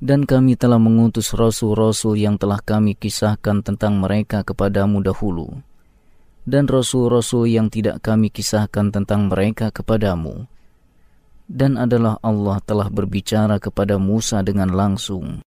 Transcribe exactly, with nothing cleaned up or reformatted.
Dan kami telah mengutus rasul-rasul yang telah kami kisahkan tentang mereka kepadamu dahulu, dan rasul-rasul yang tidak kami kisahkan tentang mereka kepadamu. Dan adalah Allah telah berbicara kepada Musa dengan langsung.